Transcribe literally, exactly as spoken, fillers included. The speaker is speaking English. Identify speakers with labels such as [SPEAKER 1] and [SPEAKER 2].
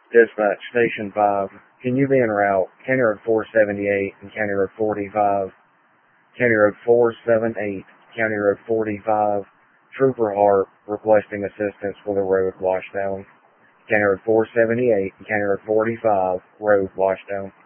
[SPEAKER 1] Dispatch Station five. Can you be en route? County Road four seventy-eight and County Road forty-five. County Road four seventy-eight, County Road forty-five. Trooper Hart requesting assistance for the road washdown. County Road four seventy-eight and County Road forty-five, road washdown.